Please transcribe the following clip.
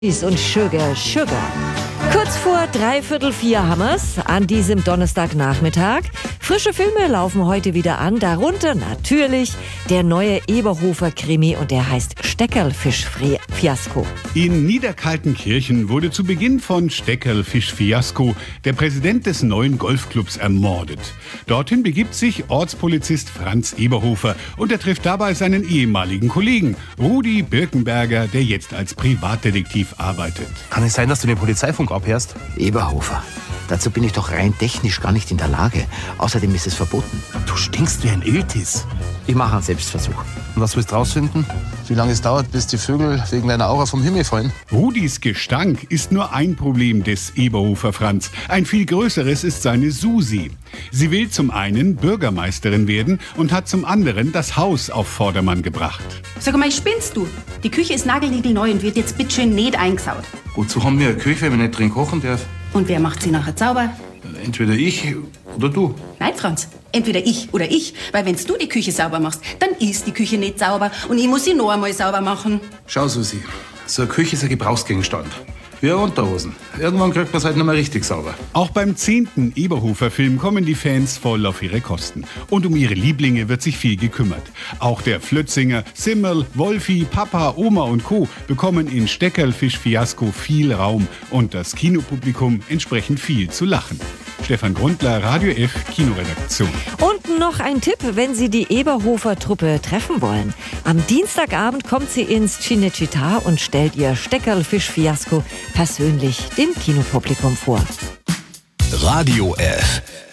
Und Sugar. Kurz vor 3:45 haben wir's an diesem Donnerstagnachmittag. Frische Filme laufen heute wieder an, darunter natürlich der neue Eberhofer-Krimi und der heißt Steckerlfisch-Fiasko. In Niederkaltenkirchen wurde zu Beginn von Steckerlfisch-Fiasko der Präsident des neuen Golfclubs ermordet. Dorthin begibt sich Ortspolizist Franz Eberhofer und er trifft dabei seinen ehemaligen Kollegen Rudi Birkenberger, der jetzt als Privatdetektiv arbeitet. Kann es sein, dass du den Polizeifunk abhörst? Eberhofer, dazu bin ich doch rein technisch gar nicht in der Lage. Außerdem ist es verboten. Du stinkst wie ein Iltis. Ich mache einen Selbstversuch. Und was willst du rausfinden? Wie lange es dauert, bis die Vögel wegen deiner Aura vom Himmel fallen? Rudis Gestank ist nur ein Problem des Eberhofer Franz. Ein viel größeres ist seine Susi. Sie will zum einen Bürgermeisterin werden und hat zum anderen das Haus auf Vordermann gebracht. Sag mal, spinnst du? Die Küche ist nagelniegelneu und wird jetzt bitteschön nicht eingesaut. Wozu haben wir eine Küche, wenn man nicht drin kochen darf? Und wer macht sie nachher sauber? Entweder ich oder du. Nein, Franz. Entweder ich oder ich. Weil wenn du die Küche sauber machst, dann ist die Küche nicht sauber und ich muss sie noch einmal sauber machen. Schau, Susi, so eine Küche ist ein Gebrauchsgegenstand. Wie Unterhosen. Irgendwann kriegt man es halt nicht mehr richtig sauber. Auch beim 10. Eberhofer-Film kommen die Fans voll auf ihre Kosten. Und um ihre Lieblinge wird sich viel gekümmert. Auch der Flötzinger, Simmel, Wolfi, Papa, Oma und Co. bekommen in Steckerlfisch-Fiasko viel Raum und das Kinopublikum entsprechend viel zu lachen. Stefan Grundler, Radio F, Kinoredaktion. Und noch ein Tipp, wenn Sie die Eberhofer-Truppe treffen wollen. Am Dienstagabend kommt sie ins Cinecittà und stellt ihr Steckerlfisch-Fiasko persönlich dem Kinopublikum vor. Radio F.